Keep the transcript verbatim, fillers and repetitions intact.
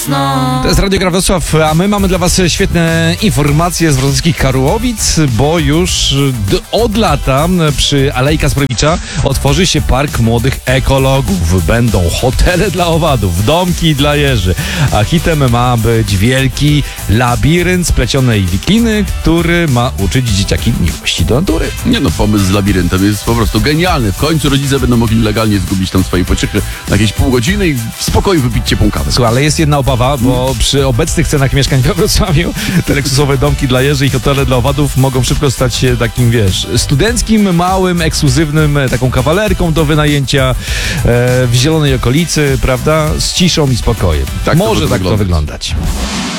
wiosną. To jest Radio Gra Wrocław, a my mamy dla was świetne informacje z wrocławskich Karłowic, bo już d- od lata przy Alei Kasprowicza otworzy się Park Młodych Ekologów. Będą hotele dla owadów, domki dla jeży, a hitem ma być wielki labirynt splecionej wikliny, który ma uczyć dzieciaki miłości do natury. Nie no, pomysł z labiryntem jest po prostu genialny. W końcu rodzice będą mogli legalnie zgubić tam swoje pociechy na jakieś pół godziny i w spokoju wypić ciepłą kawę. Słuchaj, ale jest jedna obawa, bo przy obecnych cenach mieszkań we Wrocławiu te luksusowe domki dla jeży i hotele dla owadów mogą szybko stać się takim, wiesz, studenckim, małym, ekskluzywnym, taką kawalerką do wynajęcia e, w zielonej okolicy, prawda? Z ciszą i spokojem. Tak to Może może tak to wyglądać. wyglądać.